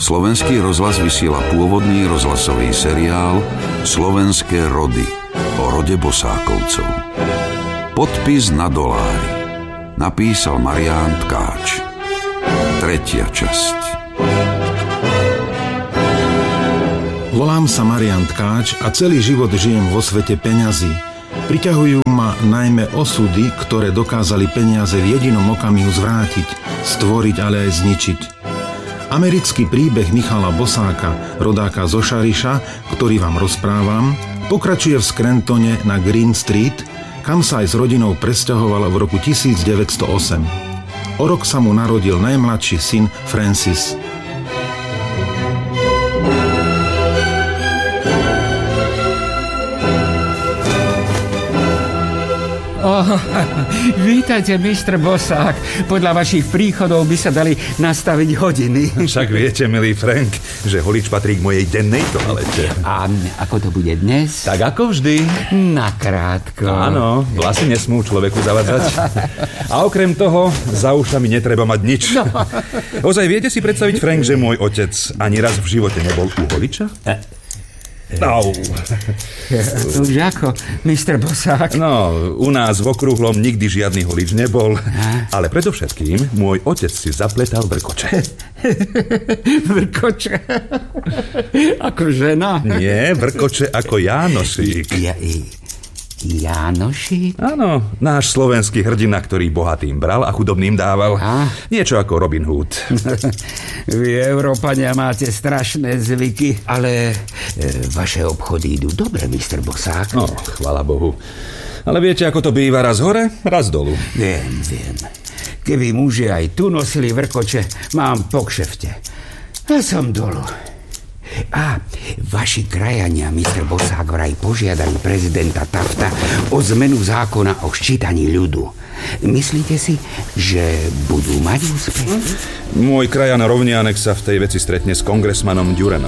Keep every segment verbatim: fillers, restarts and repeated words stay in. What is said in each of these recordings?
Slovenský rozhlas vysiela pôvodný rozhlasový seriál Slovenské rody o rode Bosákovcov. Podpis na dolári. Napísal Marián Tkáč. Tretia časť. Volám sa Marián Tkáč a celý život žijem vo svete peňazí. Priťahujú ma najmä osudy, ktoré dokázali peniaze v jedinom okamihu zvrátiť, stvoriť, ale aj zničiť. Americký príbeh Michala Bosáka, rodáka zo Šariša, ktorý vám rozprávam, pokračuje v Scrantone na Green Street, kam sa aj s rodinou presťahoval v roku devätnásť nula osem. O rok sa mu narodil najmladší syn Francis. Oh, vítajte, mister Bosák. Podľa vašich príchodov by sa dali nastaviť hodiny. Však viete, milý Frank, že holič patrí k mojej dennej toalete. A ako to bude dnes? Tak ako vždy. Nakrátko. Áno, vlasy nesmú človeku zavadzať. A okrem toho, za ušami netreba mať nič. No. Ozaj viete si predstaviť, Frank, že môj otec ani raz v živote nebol u holiča? No. Už ako, mister Bosák? No, u nás v Okrúhlom nikdy žiadny holič nebol. Ale predovšetkým môj otec si zapletal vrkoče. Vrkoče? Ako žena? Nie, vrkoče ako Jánošík. Ja, Jánošík? Áno, náš slovenský hrdina, ktorý bohatým bral a chudobným dával. A? Niečo ako Robin Hood. Vy, Európania, máte strašné zvyky, ale e, vaše obchody idú dobre, mister Bosák. No, chvála Bohu. Ale viete, ako to býva, raz hore, raz dolu. Viem, viem. Keby muži aj tu nosili vrkoče, mám po kšefte. A som dolu. A vaši krajania, mister Bosák, vraj požiadali prezidenta Tafta o zmenu zákona o ščítaní ľudu. Myslíte si, že budú mať úspech? Môj krajan Rovnianek sa v tej veci stretne s kongresmanom Ďurenom.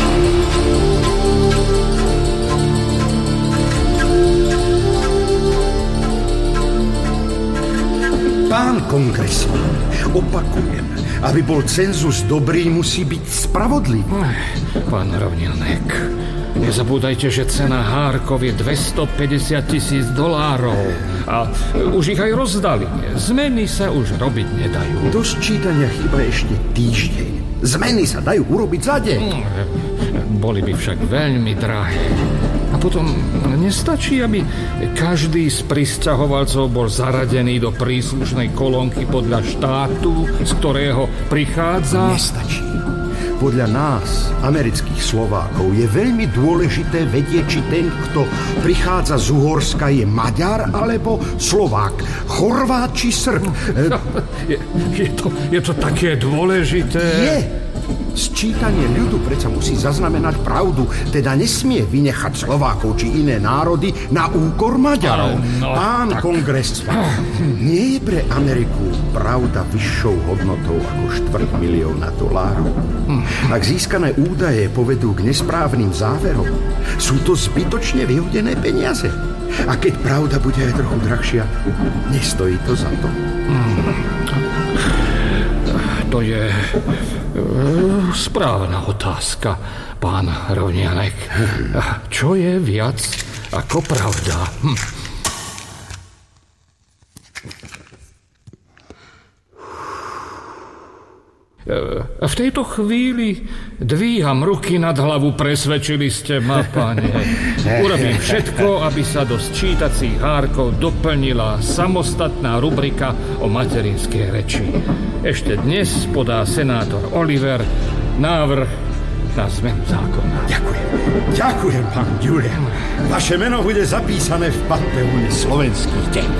Pán kongresman, opakujem, aby bol cenzus dobrý, musí byť spravodlivý. Pán Rovnianek, nezabúdajte, že cena hárkov je dvestopäťdesiat tisíc dolárov a už ich aj rozdali. Zmeny sa už robiť nedajú. Do sčítania chýba ešte týždeň. Zmeny sa dajú urobiť za deň. Boli by však veľmi drahé. A potom nestačí, aby každý z prisťahovalcov bol zaradený do príslušnej kolónky podľa štátu, z ktorého prichádza? Nestačí. Podľa nás, amerických Slovákov, je veľmi dôležité vedieť, či ten, kto prichádza z Uhorska, je Maďar alebo Slovák, Chorvát či Srb. Je, je, to, je to také dôležité? Je. Sčítanie ľudu predsa musí zaznamenať pravdu, teda nesmie vynechať Slovákov či iné národy na úkor Maďarov. No, Pán tak... kongresman, nie je pre Ameriku pravda vyššou hodnotou ako štvrť milióna dolárov? Ak získané údaje povedú k nesprávnym záverom, sú to zbytočne vyhodené peniaze. A keď pravda bude aj trochu drahšia, nestojí to za to. To je uh, správna otázka, pán Rovnianek. Čo je viac ako pravda? Hm. V tejto chvíli dvíham ruky nad hlavu, presvedčili ste ma, pane. Urobím všetko, aby sa do sčítacích hárkov doplnila samostatná rubrika o materinskej reči. Ešte dnes podá senátor Oliver návrh na zmenu zákona. Ďakujem. Ďakujem, pán Ďurian. Vaše meno bude zapísané v panteóne slovenských deň.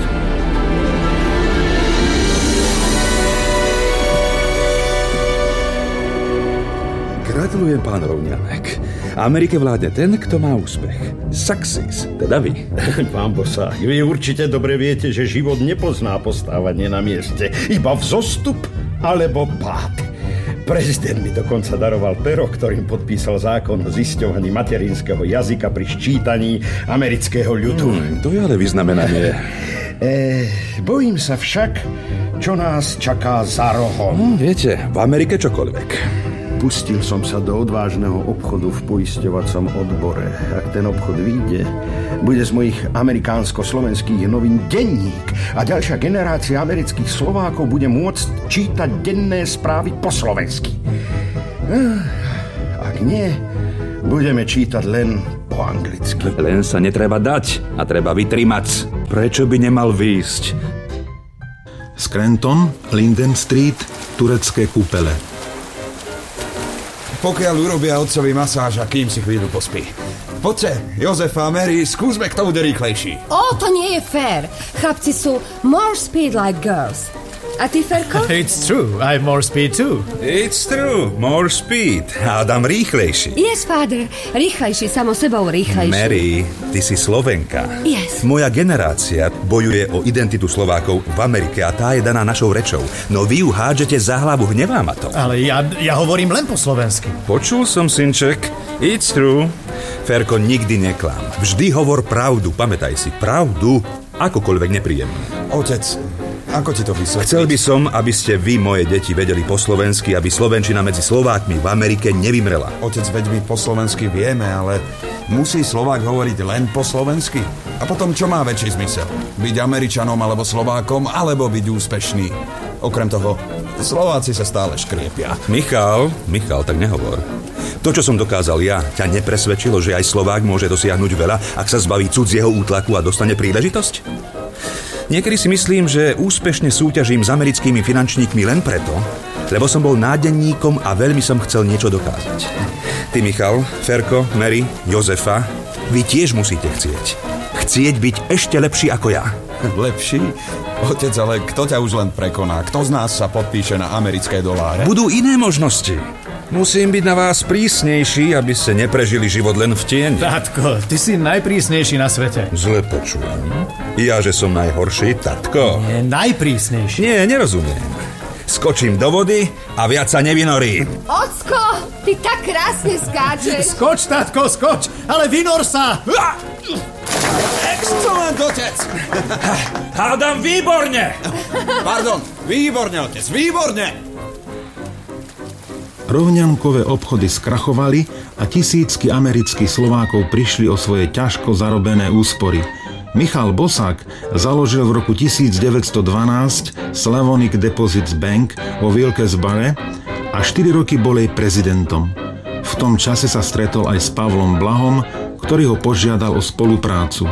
Gratulujem, pán Rovnianek. Amerike vládne ten, kto má úspech. Success, teda vy. Pán Bosák, vy určite dobre viete, že život nepozná postávanie na mieste. Iba vzostup alebo pád. Prezident mi dokonca daroval pero, ktorým podpísal zákon o zisťovaní materinského jazyka pri ščítaní amerického ľudu. Hmm, to je ale vyznamenanie. E, bojím sa však, čo nás čaká za rohom. Hmm, viete, v Amerike čokoľvek. Pustil som sa do odvážneho obchodu v poisťovacom odbore. Ak ten obchod vyjde, bude z mojich amerikánsko-slovenských novín denník a ďalšia generácia amerických Slovákov bude môcť čítať denné správy po slovensky. Ak nie, budeme čítať len po anglicky. Len sa netreba dať a treba vytrimať. Prečo by nemal výjsť? Scranton, Linden Street, turecké kúpele. Pokiaľ urobia otcovi masáž a kým si chvíľu pospí. Poďte, Jozefa a Mary, skúsme, kto bude rýchlejší. O, to nie je fér. Chlapci sú more speed like girls. A ty, Ferko? It's true, I have more speed too. It's true, more speed. Hádam rýchlejší. Yes, father. Rýchlejší, samo sebou rýchlejší. Mary, ty si Slovenka. Yes. Moja generácia bojuje o identitu Slovákov v Amerike a tá je daná našou rečou. No vy ju hádžete za hlavu, hnevá ma to. Ale ja, ja hovorím len po slovensky. Počul som, synček. It's true. Ferko, nikdy neklám. Vždy hovor pravdu, pamätaj si. Pravdu, akokoľvek nepríjemnú. Otec, ako ti to vysvetliť? Chcel by som, aby ste vy, moje deti, vedeli po slovensky, aby slovenčina medzi Slovákmi v Amerike nevymrela. Otec, veď my po slovensky vieme, ale musí Slovák hovoriť len po slovensky? A potom čo má väčší zmysel? Byť Američanom alebo Slovákom, alebo byť úspešný? Okrem toho, Slováci sa stále škriepia. Michal, Michal, tak nehovor. To, čo som dokázal ja, ťa nepresvedčilo, že aj Slovák môže dosiahnuť veľa, ak sa zbaví cudzieho útlaku a dostane príležitosť? Niekedy si myslím, že úspešne súťažím s americkými finančníkmi len preto, lebo som bol nádenníkom a veľmi som chcel niečo dokázať. Ty, Michal, Ferko, Mary, Jozefa, vy tiež musíte chcieť. Chcieť byť ešte lepší ako ja. Lepší? Otec, ale kto ťa už len prekoná? Kto z nás sa podpíše na americké doláre? Budú iné možnosti. Musím byť na vás prísnejší, aby ste neprežili život len v tieni. Tatko, ty si najprísnejší na svete. Zle počujem. Ja, že som najhorší, tatko. Nie, najprísnejší. Nie, nerozumiem. Skočím do vody a viac sa nevynorí. Ocko, ty tak krásne skáčeš. Skoč, tatko, skoč, ale vynor sa. Excellent, otec! Hádam výborne! Pardon, výborne, otec, výborne! Rovňankové obchody skrachovali a tisícky amerických Slovákov prišli o svoje ťažko zarobené úspory. Michal Bosák založil v roku devätnásťstodvanásť Slavonic Deposits Bank vo Wilkes-Barre a štyri roky bol jej prezidentom. V tom čase sa stretol aj s Pavlom Blahom, ktorý ho požiadal o spoluprácu.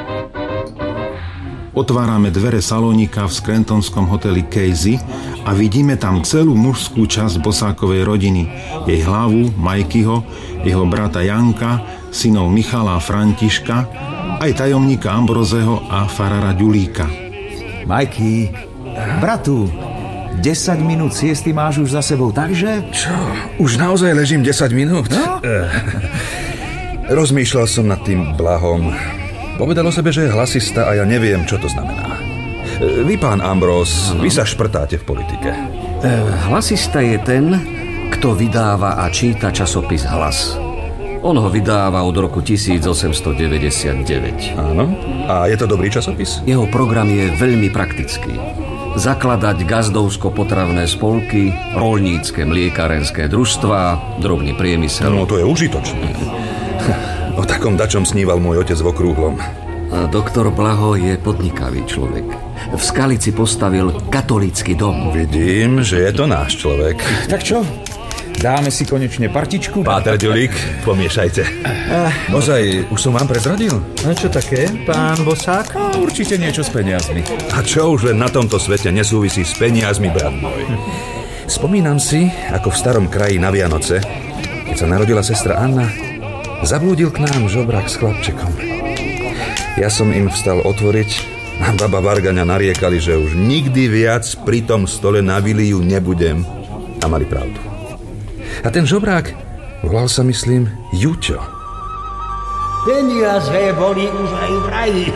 Otvárame dvere salónika v scrantonskom hoteli Casey a vidíme tam celú mužskú časť Bosákovej rodiny. Jej hlavu, Majkyho, jeho brata Janka, synov Michala a Františka, aj tajomníka Ambrozeho a farára Ďulíka. Majky, bratu, desať minút siesty máš už za sebou, takže? Čo? Už naozaj ležím desať minút? No? Rozmýšľal som nad tým Blahom. Povedal o sebe, že je hlasista a ja neviem, čo to znamená. Vy, pán Ambros, vy sa šprtáte v politike. E, hlasista je ten, kto vydáva a číta časopis Hlas. On ho vydáva od roku tisícosemstodeväťdesiatdeväť. Áno. A je to dobrý časopis? Jeho program je veľmi praktický. Zakladať gazdovsko-potravné spolky, roľnícke mliekarenské družstvá, drobný priemysel. No, to je užitočné. O takom dačom sníval môj otec v Okrúhlom. A doktor Blaho je podnikavý človek. V Skalici postavil katolícky dom. Vidím, že je to náš človek. Tak čo? Dáme si konečne partičku? Páter Ďulík, pomiešajte. Ozaj, už som vám prezradil? A čo také, pán Bosák? A určite niečo s peniazmi. A čo už len na tomto svete nesúvisí s peniazmi, brat môj? Spomínam si, ako v starom kraji na Vianoce, keď sa narodila sestra Anna, zablúdil k nám žobrák s chlapčekom. Ja som im vstal otvoriť a baba Vargaňa nariekali, že už nikdy viac pri tom stole na Viliu nebudem. A mali pravdu. A ten žobrák volal sa, myslím, Juťo. Peniaze boli už aj v raji.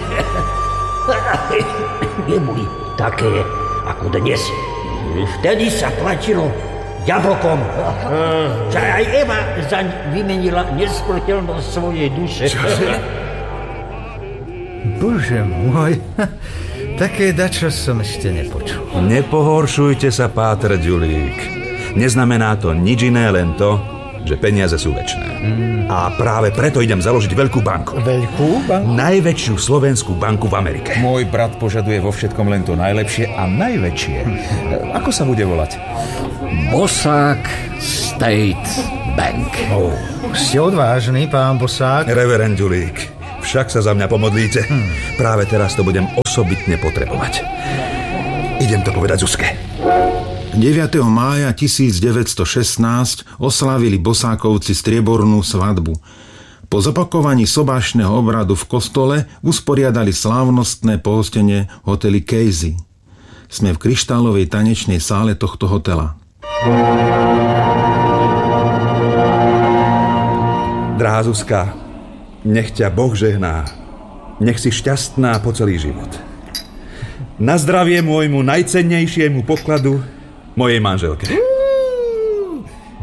Neboli také ako dnes. Vtedy sa platilo jablkom. Že aj Eva zaň vymenila nesmrteľnosť svojej duše. Bože môj, také dačo som ešte nepočul. Nepohoršujte sa, páter Ďulík. Neznamená to nič iné, len to, že peniaze sú večné. Mm. A práve preto idem založiť veľkú banku. Veľkú banku? Najväčšiu slovenskú banku v Amerike. Môj brat požaduje vo všetkom len to najlepšie a najväčšie. Ako sa bude volať? Bosák State Bank. Oh. Ste odvážny, pán Bosák? Reverend Ďulík, však sa za mňa pomodlíte. Hmm. Práve teraz to budem osobitne potrebovať. Idem to povedať Zuzke. deviateho mája tisícdeväťstošestnásť oslávili Bosákovci striebornú svadbu. Po zopakovaní sobášneho obradu v kostole usporiadali slávnostné pohostenie v hoteli Casey. Sme v kryštálovej tanečnej sále tohto hotela. Drahá Zuzka, nech ťa Boh žehná. Nech si šťastná po celý život. Na zdravie môjmu najcennejšiemu pokladu, mojej manželke.